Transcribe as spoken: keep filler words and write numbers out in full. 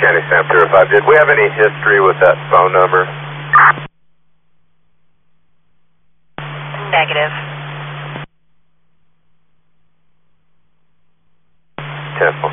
County Sam zero five. Did we have any history with that phone number? Negative. ten